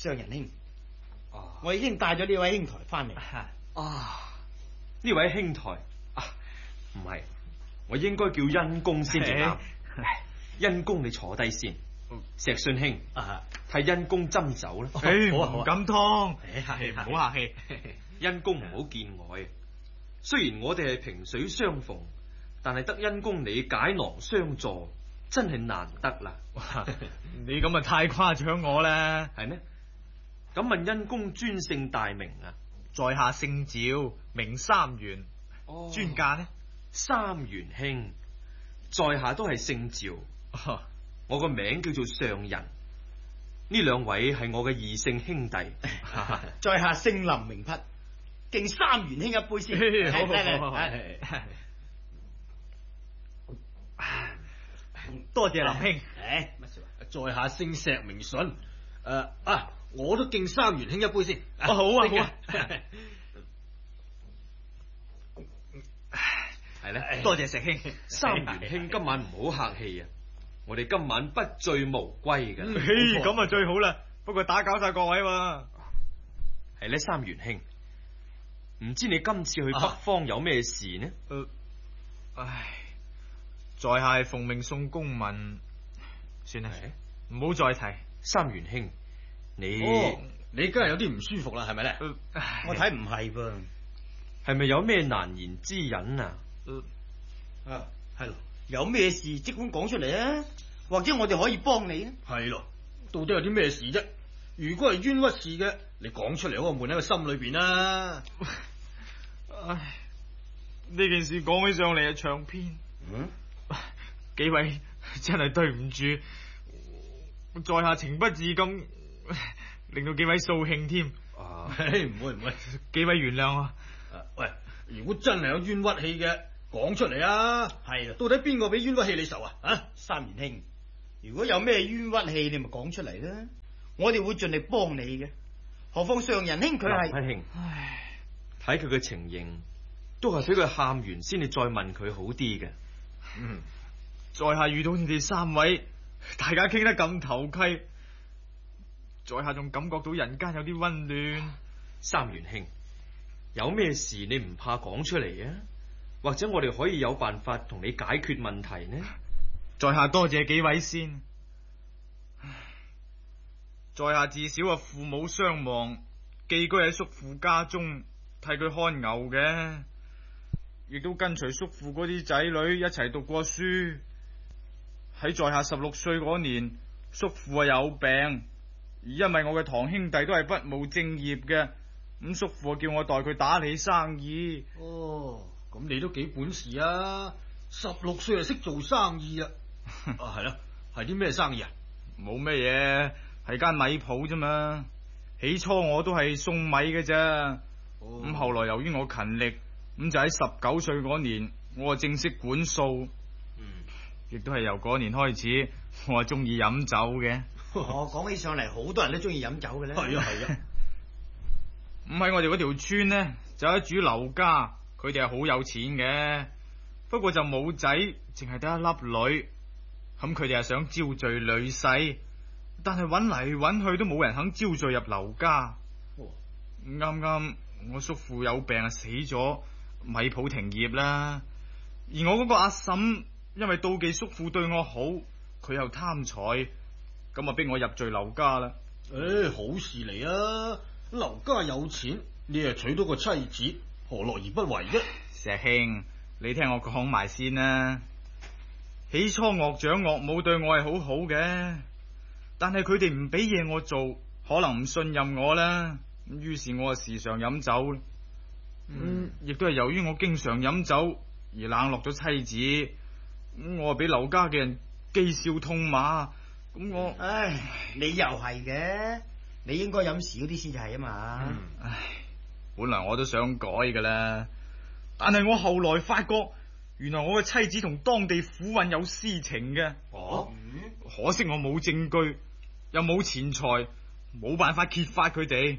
上人兄，我已經帶咗呢位兄台翻嚟。 呢位兄台唔係，我應該叫恩公先至啱。恩公你坐低先，石信兄替恩公斟酒啦。 唔敢當，唔好客氣。 恩公唔好見外，雖然我哋係萍水相逢，但係得恩公你解囊相助，真係難得啦。 你咁啊太誇獎我啦。 係咩？咁問恩公尊姓大名啊？ 在下姓趙，名三元。尊駕呢？ 三元兄，在下都係姓趙。我個名叫做上人。呢兩位係我嘅異姓兄弟。 在下姓林名匹，敬三元兄一杯先。 多謝林兄。 在下姓石名順。我都敬三元兄一杯先。 好啊。 係咧， 多謝石兄。 三元兄今晚唔好客氣啊！我哋今晚不醉無歸㗎。 咁啊最好啦。不過打攪晒各位嘛。 係咧，三元兄，唔知你今次去北方有咩事呢？ 在下係奉命送公文，算啦，唔好再提。 三元兄，你梗係有啲唔舒服啦，係咪咧？ 我睇唔係噃， 係咪有咩難言之隱啊？ 係咯，有咩事即管講出嚟啊，或者我哋可以幫你啊。 係咯，到底有啲咩事啫？如果係冤屈事嘅，你講出嚟，我悶喺個心裏邊啦。 呢件事講起上嚟係長篇。幾位真係對唔住，在下情不自禁，令到幾位掃興添。 唔會， 幾位原諒啊。 喂，如果真係有冤屈氣嘅，講出嚟啊！ 係啦， 到底邊個俾冤屈氣你受啊？ 三元兄，如果有咩冤屈氣，你咪講出嚟啦，我哋會盡力幫你嘅。何況上人兄佢係， 兄，睇佢嘅情形，都係俾佢喊完先，你再問佢好啲嘅。 在下遇到你哋三位，大家傾得咁投契，在下仲感覺到人間有啲溫暖。 三元兄，有咩事你唔怕講出嚟啊？或者我哋可以有辦法同你解決問題呢？ 在下多謝幾位先。在下自小父母雙亡，寄居喺叔父家中，替佢看牛嘅，亦都跟隨叔父嗰啲仔女一齊讀過書。喺在下16歲嗰年，叔父有病，而因為我嘅堂兄弟都係不務正業嘅，咁叔父叫我代佢打理生意。 咁你都幾本事啊！16歲就識做生意啊！係咯，係啲咩生意啊？ 冇咩嘢，係間米鋪啫嘛。起初我都係送米嘅啫，咁後來由於我勤力，咁就喺19歲嗰年，我就正式管數。亦都係由嗰年開始，我係中意飲酒嘅。 講起上嚟，好多人都中意飲酒嘅咧。 係啊。 咁喺我哋嗰條村呢，就有一主劉家，佢哋係好有錢嘅，不過就冇仔，淨係得一粒女。咁佢哋係想招聚女婿，但係揾嚟揾去都冇人肯招聚入劉家。啱啱我叔父有病死咗，米鋪停業啦。而我嗰個阿嬸，因為妒忌叔父對我好，佢又貪財，咁啊逼我入贅劉家啦。 好事嚟啊！劉家有錢，你又娶到個妻子，何樂而不為啫？ 石兄，你聽我講埋先啦。起初岳長岳母對我係好好嘅，但係佢哋唔俾嘢我做，可能唔信任我啦。於是我啊時常飲酒，亦都係由於我經常飲酒而冷落咗妻子。我啊俾劉家嘅人譏笑痛罵，咁我你又係嘅，你應該飲少啲先至係啊嘛。 本來我都想改噶啦，但係我後來發覺，原來我嘅妻子同當地府尹有私情嘅。可惜我冇證據，又冇錢財，冇辦法揭發佢哋。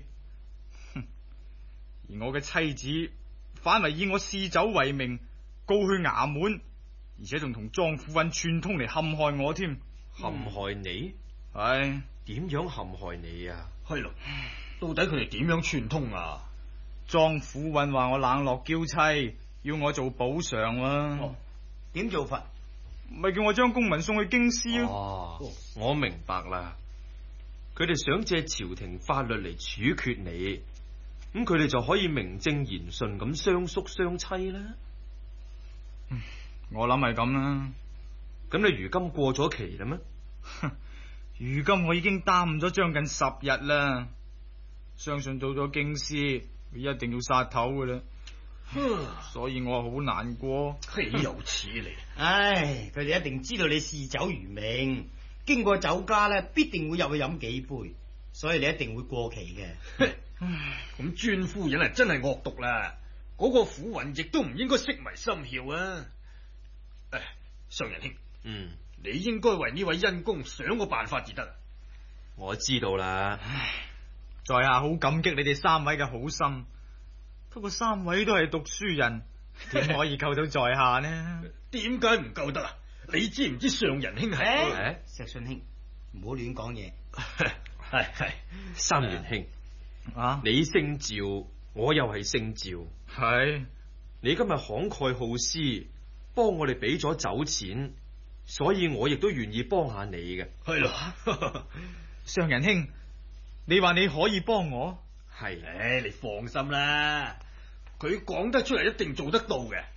而我嘅妻子反為以我嗜酒為名，告去衙門，而且仲同莊府尹串通嚟陷害我添。 陷害你？ 係點樣陷害你啊？ 係咯，到底佢哋點樣串通啊？ 莊府尹話我冷落嬌妻，要我做補償啊。 哦，點做法？ 咪叫我將公文送去京師咯。 哦，我明白啦。佢哋想借朝廷法律嚟處決你，咁佢哋就可以名正言順咁相宿相棲啦。 我諗係咁啦。 咁你如今過咗期啦咩？ 如今我已經耽誤咗將近10日啦，相信到咗京師，一定要殺頭噶啦。所以我好難過。 豈有此理！ 唉，佢哋一定知道你嗜酒如命，經過酒家咧，必定會入去飲幾杯，所以你一定會過期嘅。 咁尊夫人係真係惡毒啦，嗰個府尹亦都唔應該色迷心竅啊！誒，上人兄，你應該為呢位恩公想個辦法至得。 我知道啦。 在下好感激你哋3位嘅好心，不過3位都係讀書人，點可以救到在下呢？ 點解唔救得啊？你知唔知上人兄係？ 石信兄，唔好亂講嘢。 係三元兄，你姓趙，我又係姓趙， 係你今日慷慨好施，幫我哋俾咗酒錢，所以我亦都願意幫下你嘅。 係咯， 上人兄，你話你可以幫我？ 係， 你放心啦，佢講得出嚟一定做得到嘅。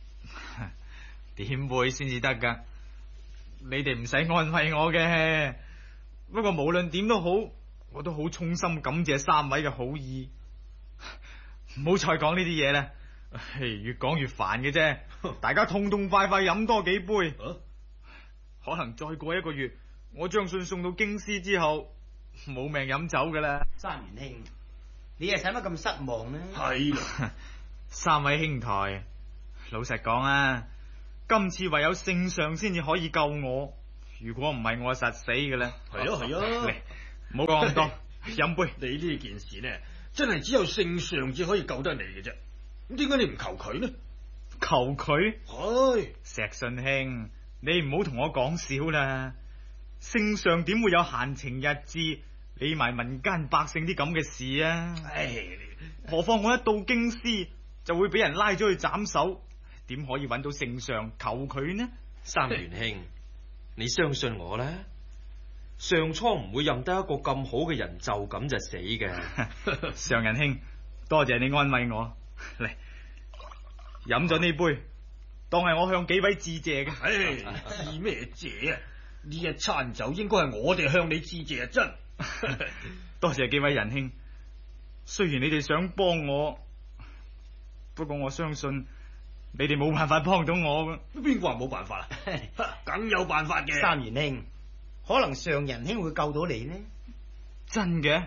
點會先至得噶？你哋唔使安慰我嘅。不過無論點都好，我都好衷心感謝3位嘅好意。唔好再講呢啲嘢啦，越講越煩嘅啫。大家痛痛快快飲多幾杯。可能再過1個月，我將信送到京師之後，冇命飲酒噶啦。 三元兄，你又使乜咁失望呢？ 係啦 ，3位兄台，老實講啊，今次唯有聖上先至可以救我，如果唔係我實死嘅啦。 係啊， 嚟，唔好講咁多，飲杯。 你呢件事呢，真係只有聖上至可以救得你嘅啫。咁點解你唔求佢呢？ 求佢？ 係石信兄，你唔好同我講笑啦。聖上點會有閒情逸致理埋民間百姓啲咁嘅事啊？何況我一到京師就會俾人拉咗去斬首，點可以揾到聖上求佢呢？ 三元兄，你相信我啦，上蒼唔會任得一個咁好嘅人就咁就死嘅。 上人兄，多謝你安慰我。嚟，飲咗呢杯，當係我向幾位致謝嘅。 致咩謝啊？呢一餐酒應該係我哋向你致謝啊！真多謝幾位仁兄，雖然你哋想幫我，不過我相信你哋冇辦法幫到我㗎。 邊個話冇辦法啊？梗有辦法嘅。 三元兄，可能上人兄會救到你呢？ 真嘅？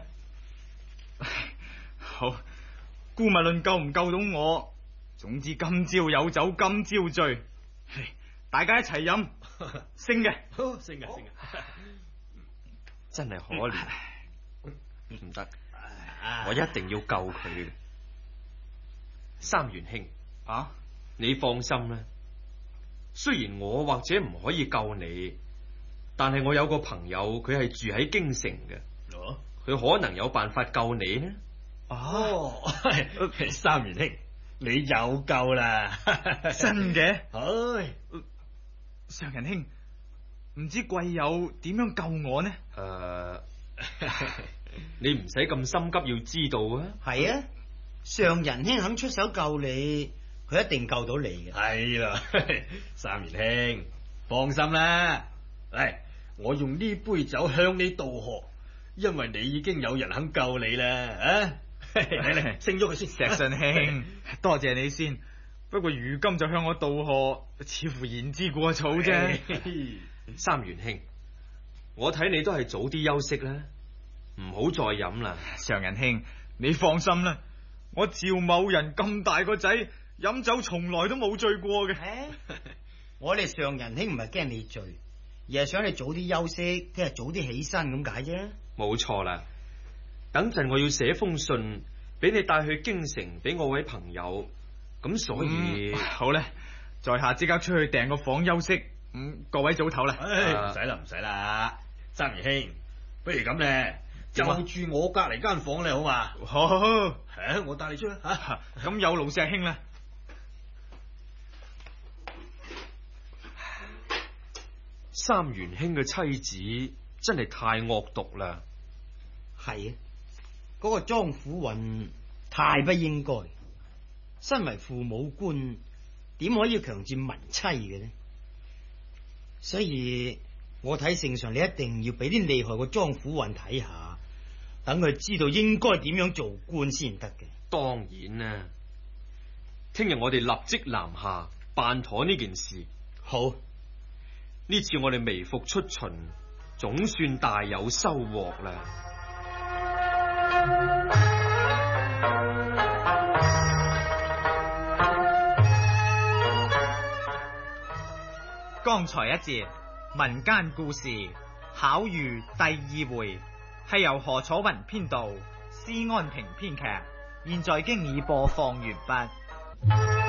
好，姑勿論救唔救到我，總之今朝有酒今朝醉，大家一齊飲，升嘅， 升嘅， 真係可憐，唔得，我一定要救佢嘅。三元兄啊， 你放心啦，雖然我或者唔可以救你，但係我有個朋友佢係住喺京城嘅，佢可能有辦法救你呢。 三元兄，你有救啦！ 真嘅？ 上人兄，唔知貴友點樣救我呢？ 你唔使咁心急，要知道啊。 係啊，上人兄肯出手救你，佢一定救到你嘅。 係啦，三元兄，放心啦。嚟，我用呢杯酒向你道賀，因為你已經有人肯救你啦。嚟，升咗佢先。 石信兄，多謝你先。不過如今就向我道賀，似乎言之過早啫。 三元兄，我睇你都係早啲休息啦，唔好再飲啦。 常人兄，你放心啦，我趙某人咁大個仔，飲酒從來都冇醉過嘅。 我哋上人兄唔係驚你醉，而係想你早啲休息，聽日早啲起身咁解啫。 冇錯啦，等陣我要寫封信俾你帶去京城俾我位朋友。咁所以好咧，在下即刻出去訂個房休息。各位早唞啦。 唔使啦，三元兄， 不如咁咧，就住我隔籬間房咧，好嘛？ 好， 我帶你出去吓。 咁有勞石兄啦。 三元兄嘅妻子真係太惡毒啦。 係啊，嗰個莊府韻太不應該。身為父母官，點可以強佔民妻嘅呢？所以我睇聖上，你一定要俾啲厲害個莊府韻睇下，等佢知道應該點樣做官先得嘅。 當然啦，聽日我哋立即南下辦妥呢件事。 好， 呢次我哋微服出巡，總算大有收穫啦。 剛才一節民間故事巧遇第二回，係由何楚雲編導，施安平編劇，現在經已播放完畢。